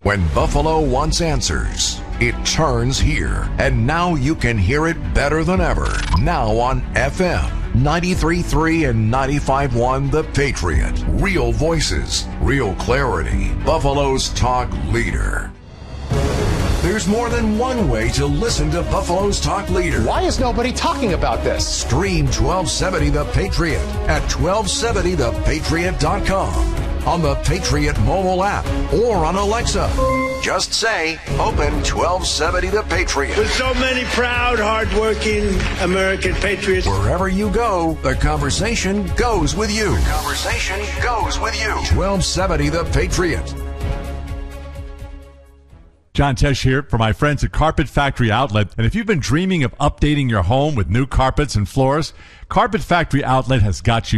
When Buffalo wants answers, it turns here. And now you can hear it better than ever. Now on FM 93.3 and 95.1 The Patriot. Real voices, real clarity. Buffalo's talk leader. There's more than one way to listen to Buffalo's talk leader. Why is nobody talking about this? Stream 1270 The Patriot at 1270thepatriot.com. On the Patriot mobile app or on Alexa. Just say, open 1270 The Patriot. With so many proud, hardworking American patriots. Wherever you go, the conversation goes with you. The conversation goes with you. 1270 The Patriot. John Tesh here for my friends at Carpet Factory Outlet. And if you've been dreaming of updating your home with new carpets and floors, Carpet Factory Outlet has got you